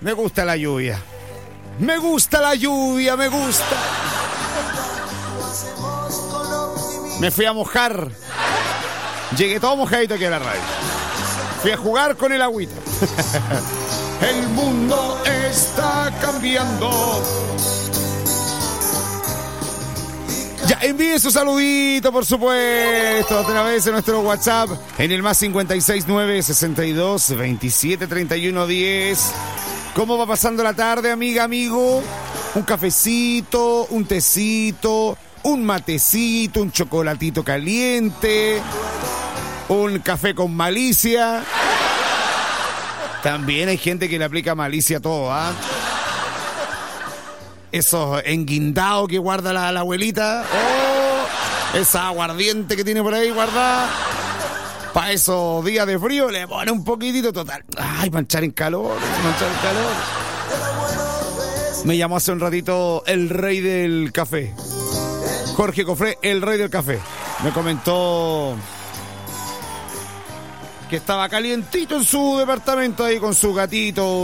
Me gusta la lluvia. Me gusta la lluvia, me gusta. Me fui a mojar. Llegué todo mojadito aquí a la radio. Fui a jugar con el agüita. El mundo está cambiando. Ya, envíe su saludito, por supuesto, a través de nuestro WhatsApp en el más 569-62-27-31-10. ¿Cómo va pasando la tarde, amiga, amigo? Un cafecito, un tecito, un matecito, un chocolatito caliente, un café con malicia. También hay gente que le aplica malicia a todo, ¿ah? Esos enguindados que guarda la abuelita. Oh, esa aguardiente que tiene por ahí guardada. Para esos días de frío le pone un poquitito total. Ay, manchar en calor, manchar en calor. Me llamó hace un ratito el rey del café. Jorge Cofré, el rey del café. Me comentó que estaba calientito en su departamento ahí con su gatito.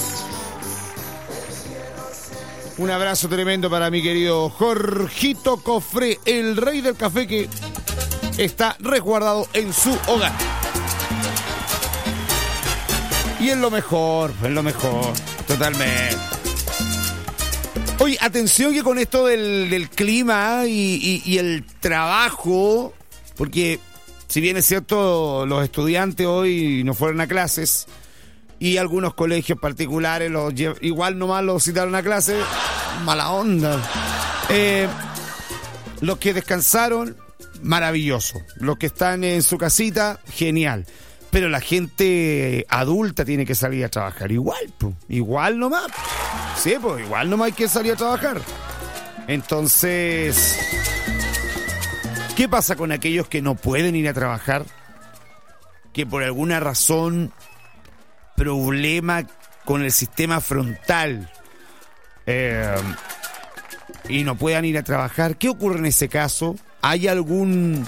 Un abrazo tremendo para mi querido Jorgito Cofré, el rey del café que está resguardado en su hogar. Y es lo mejor, totalmente. Oye, atención que con esto del clima y el trabajo, porque si bien es cierto, los estudiantes hoy no fueron a clases, y algunos colegios particulares igual nomás los citaron a clase, mala onda. Los que descansaron, maravilloso. Los que están en su casita, genial. Pero la gente adulta tiene que salir a trabajar igual, pues. Igual nomás. Sí, pues igual nomás hay que salir a trabajar. Entonces, ¿qué pasa con aquellos que no pueden ir a trabajar? Que por alguna razón, problema con el sistema frontal, y no puedan ir a trabajar. ¿Qué ocurre en ese caso? ¿Hay algún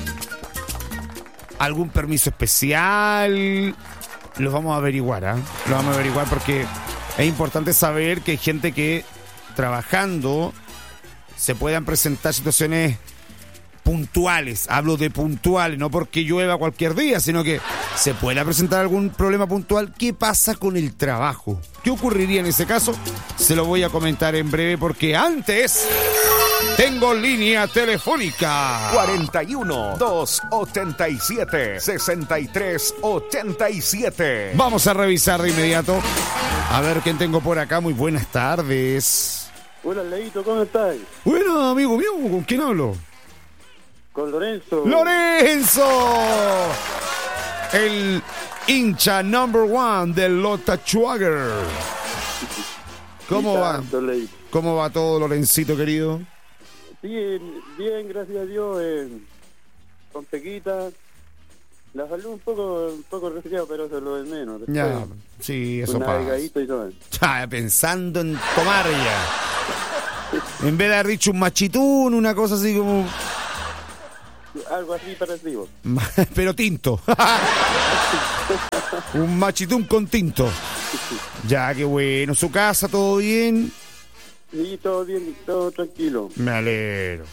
permiso especial? Lo vamos a averiguar, Lo vamos a averiguar porque es importante saber que hay gente que trabajando se puedan presentar situaciones puntuales. Hablo de puntuales, no porque llueva cualquier día, sino que se pueda presentar algún problema puntual. ¿Qué pasa con el trabajo? ¿Qué ocurriría en ese caso? Se lo voy a comentar en breve porque antes tengo línea telefónica 41-287-6387. Vamos a revisar de inmediato a ver quién tengo por acá. Muy buenas tardes. Hola, Leito, ¿cómo estás? Bueno, amigo mío, ¿con quién hablo? Con Lorenzo. ¡Lorenzo! El hincha number one del Lota Schwager. ¿Cómo va? ¿Cómo va todo, Lorencito, querido? Bien, bien, gracias a Dios. Con Pequita. La salud un poco resfriado, pero eso es lo de menos. Después, ya, sí, eso pasa. Y todo. Ya, pensando en tomar ya. En vez de haber dicho un machitún, una cosa así como... Algo así parecido. Pero tinto. Un machitún con tinto. Ya, qué bueno. ¿Su casa, todo bien? Sí, todo bien, todo tranquilo. Me alegro.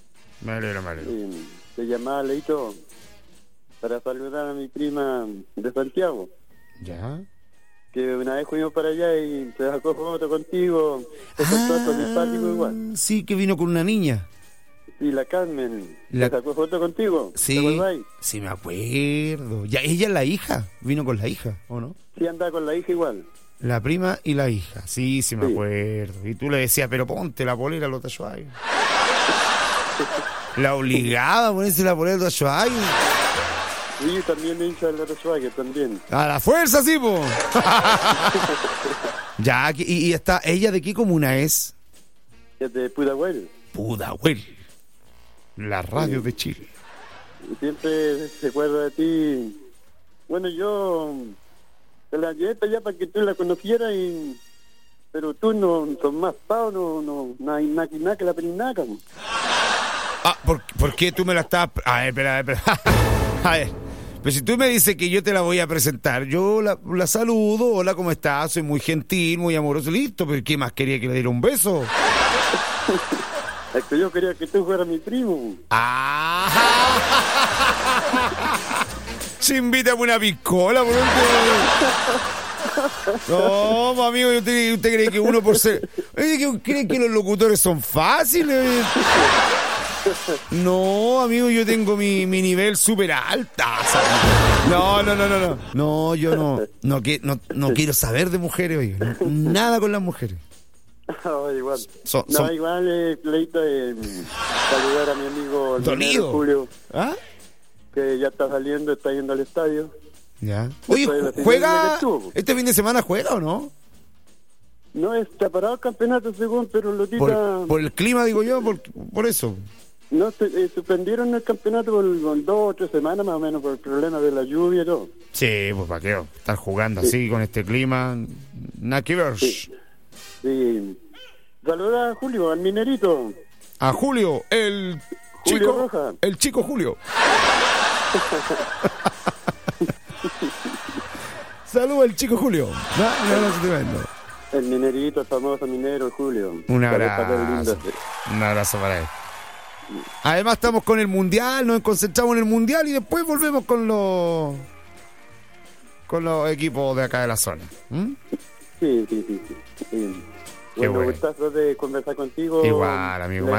Te llamaba, Leito, para saludar a mi prima de Santiago. ¿Ya? Que una vez fuimos para allá y se sacó foto contigo. Se sacó simpático igual. Sí, que vino con una niña. Y la Carmen, ¿se sacó foto contigo? Sí, ¿te acordáis? Sí, me acuerdo. Ya, ella es la hija, vino con la hija, ¿o no? Sí, andaba con la hija igual. La prima y la hija, sí, me acuerdo. Y tú le decías, pero ponte la polera, Lota Schwager. La obligaba a ponerse la polera, Lota Schwager. Sí, también hincha de Lota Schwager, también. A la fuerza, sí, po. Ya, y está, ¿ella de qué comuna es? Es de Pudahuel. Pudahuel. La radio de Chile. Siempre se acuerda de ti. Bueno, yo te la llevé para allá para que tú la conocieras, pero tú no son más pao, no hay nada que la pelinaca. Ah, ¿por qué tú me la estás...? A ver, espera. A ver, Pero si tú me dices que yo te la voy a presentar, yo la saludo, hola, ¿cómo estás? Soy muy gentil, muy amoroso, listo, pero ¿qué más quería que le diera un beso? Es que yo quería que tú fueras mi primo. ¡Ah! Se invita a una piscola, por último. No, pues, amigo, ¿usted cree que uno por ser... Oye, ¿cree que los locutores son fáciles? No, amigo, yo tengo mi nivel súper alta. No. No, yo no quiero saber de mujeres, oye. Nada con las mujeres. Oh, igual. Son... Leito, saludar a mi amigo el Dolido. Julio, ¿Ah? que ya está saliendo, está yendo al estadio. Ya. Oye, ¿juega? ¿Este fin de semana juega o no? No, está parado el campeonato según, pero Lotita... Por el clima, digo yo, por eso. No, suspendieron el campeonato por 2 o 3 semanas más o menos por el problema de la lluvia y todo. Sí, pues para qué estar jugando así con este clima. Nada que ver. Sí. Saluda a Julio, al minerito. A Julio, el Julio chico Roja. El chico Julio. Saludos al chico Julio. No, tremendo. El minerito, el famoso minero, el Julio. Un abrazo para él. Además estamos con el mundial, nos concentramos en el mundial y después volvemos con los equipos de acá de la zona. Sí. Bueno, gustazo de conversar contigo. Igual, amigo.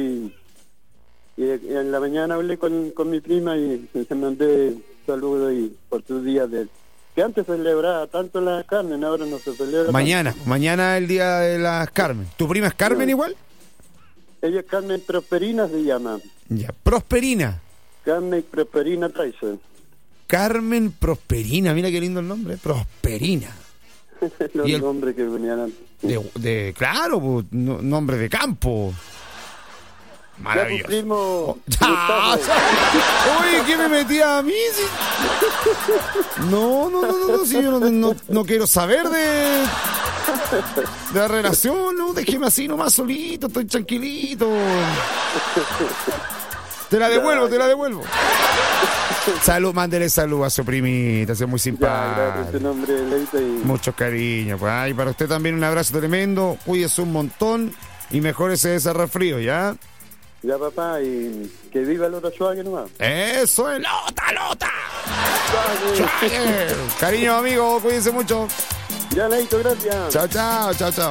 Y en la mañana hablé con mi prima y se mandé saludos y por tus días que antes se celebraba tanto la Carmen, ahora no se celebra. Mañana el día de las Carmen. ¿Tu prima es Carmen igual? Ella es Carmen Prosperina, se llama. Ya, Prosperina. Carmen Prosperina Tyson. Carmen Prosperina, mira qué lindo el nombre, Prosperina. Los nombres que venían antes. Claro, nombre de campo. Maravilloso. Ya, primo, Uy, ¿qué me metía a mí? No, si yo no quiero saber de la relación, no, déjeme así nomás solito, estoy tranquilito. Te la devuelvo. Mándele salud a su primita, es muy simpática. Mucho cariño, pues. Ay, para usted también un abrazo tremendo, cuídese un montón y mejórese ese resfrío, ¿ya? Ya, papá, y que viva Lota Schwager nomás. Eso es, Lota. Schwager. Cariño, amigo, cuídense mucho. Ya, Leito, gracias. Chao.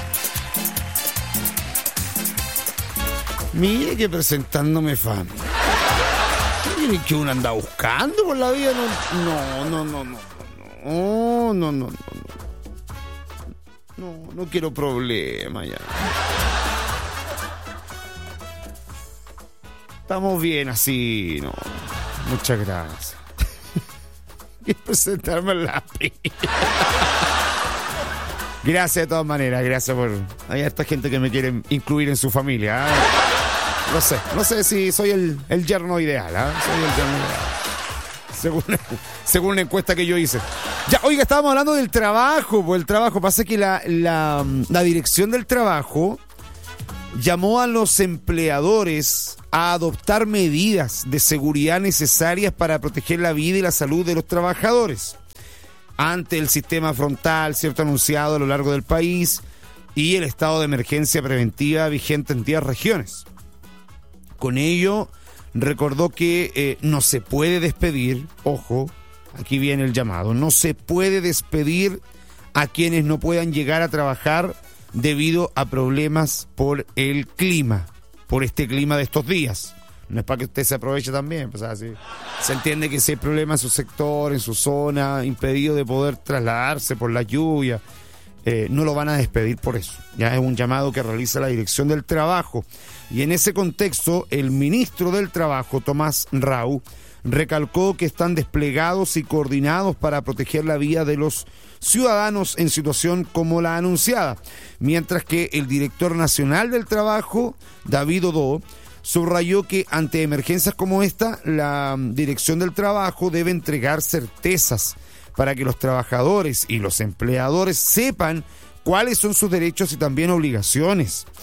Mire que presentándome fan. ¿Qué que uno anda buscando por la vida? No quiero problemas ya. Estamos bien así, no. Muchas gracias. Y presentarme en la pila. Gracias de todas maneras, gracias por... Hay esta gente que me quiere incluir en su familia. No sé si soy el yerno ideal, Soy el yerno ideal. Según una encuesta que yo hice. Ya, oiga, estábamos hablando del trabajo. Pues el trabajo, pasa que la dirección del trabajo llamó a los empleadores a adoptar medidas de seguridad necesarias para proteger la vida y la salud de los trabajadores ante el sistema frontal, cierto, anunciado a lo largo del país y el estado de emergencia preventiva vigente en 10 regiones. Con ello, recordó que no se puede despedir, ojo, aquí viene el llamado, no se puede despedir a quienes no puedan llegar a trabajar debido a problemas por el clima, por este clima de estos días. No es para que usted se aproveche también, pues así. Se entiende que si hay problemas en su sector, en su zona, impedido de poder trasladarse por la lluvia, no lo van a despedir por eso. Ya es un llamado que realiza la Dirección del Trabajo. Y en ese contexto, el ministro del Trabajo, Tomás Rau, recalcó que están desplegados y coordinados para proteger la vida de los ciudadanos en situación como la anunciada. Mientras que el director nacional del Trabajo, David Odó, subrayó que ante emergencias como esta, la Dirección del Trabajo debe entregar certezas para que los trabajadores y los empleadores sepan cuáles son sus derechos y también obligaciones.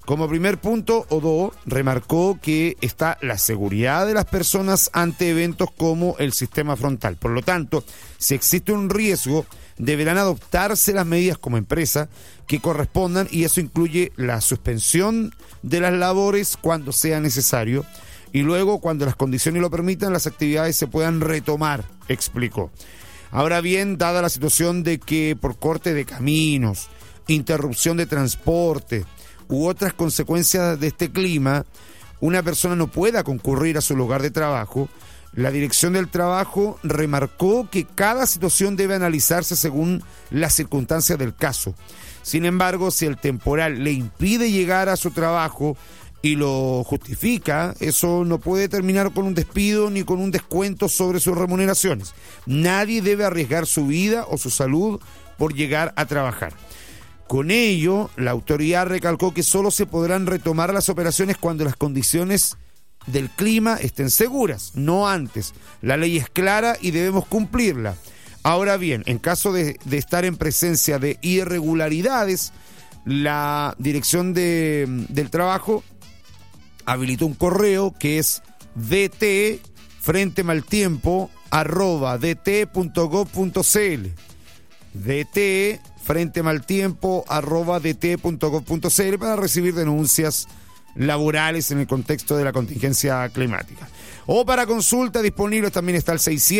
Como primer punto, Odó remarcó que está la seguridad de las personas ante eventos como el sistema frontal. Por lo tanto, si existe un riesgo, deberán adoptarse las medidas como empresa que correspondan, y eso incluye la suspensión de las labores cuando sea necesario, y luego, cuando las condiciones lo permitan, las actividades se puedan retomar, explicó. Ahora bien, dada la situación de que por corte de caminos, interrupción de transporte u otras consecuencias de este clima, una persona no pueda concurrir a su lugar de trabajo, la Dirección del Trabajo remarcó que cada situación debe analizarse según las circunstancias del caso. Sin embargo, si el temporal le impide llegar a su trabajo y lo justifica, eso no puede terminar con un despido ni con un descuento sobre sus remuneraciones. Nadie debe arriesgar su vida o su salud por llegar a trabajar. Con ello, la autoridad recalcó que solo se podrán retomar las operaciones cuando las condiciones del clima estén seguras, no antes. La ley es clara y debemos cumplirla. Ahora bien, en caso de estar en presencia de irregularidades, la Dirección del Trabajo habilitó un correo que es dtfrentemaltiempo@dt.gov.cl. dtfrentemaltiempo@dt.gov.cl para recibir denuncias laborales en el contexto de la contingencia climática. O para consulta disponible también está el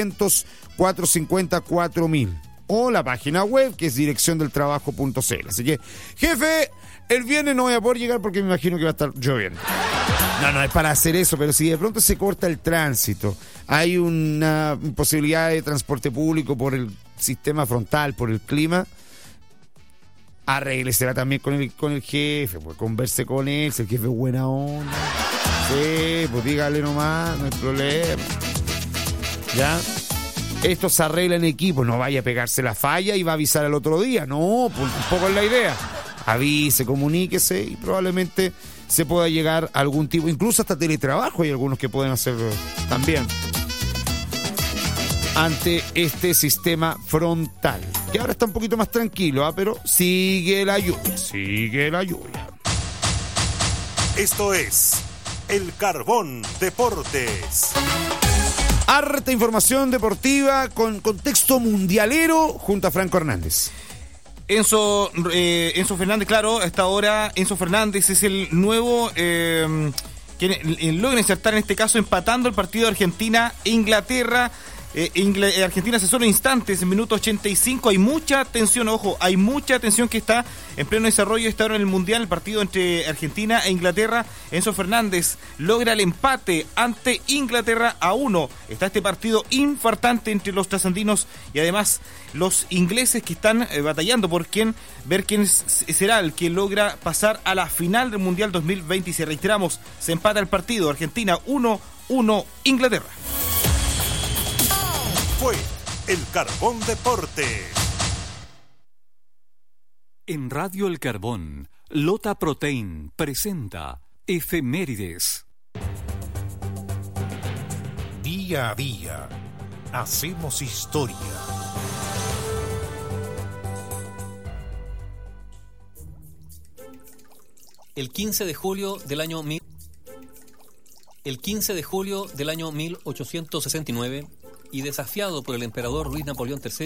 600-450-4000 o la página web, que es direcciondeltrabajo.cl. Así que, jefe, el viernes no voy a poder llegar porque me imagino que va a estar lloviendo. No es para hacer eso, pero si de pronto se corta el tránsito, hay una posibilidad de transporte público por el sistema frontal, por el clima, arréglesela también con el jefe, pues converse con él, si el jefe es buena onda. Sí, pues dígale nomás, no hay problema. ¿Ya? Esto se arregla en equipo, no vaya a pegarse la falla y va a avisar al otro día. No, pues un poco es la idea. Avise, comuníquese y probablemente se pueda llegar a algún tipo, incluso hasta teletrabajo hay algunos que pueden hacer también, ante este sistema frontal, que ahora está un poquito más tranquilo, pero sigue la lluvia. Esto es El Carbón Deportes. Harta información deportiva con contexto mundialero junto a Franco Hernández. Enzo Fernández, claro, hasta ahora Enzo Fernández es el nuevo quien logra insertar en este caso empatando el partido de Argentina e Inglaterra. Argentina hace solo instantes, en minuto 85, hay mucha tensión, ojo, hay mucha tensión que está en pleno desarrollo. Está ahora en el Mundial, el partido entre Argentina e Inglaterra. Enzo Fernández logra el empate ante Inglaterra a 1. Está este partido infartante entre los trasandinos y además los ingleses, que están batallando por ver quién será el que logra pasar a la final del Mundial 2020. Y si reiteramos, se empata el partido, Argentina 1-1 Inglaterra. Fue El Carbón Deportes. En Radio El Carbón, Lota Protein presenta Efemérides. Día a día, hacemos historia. El 15 de julio del año 1869, y desafiado por el emperador Luis Napoleón III,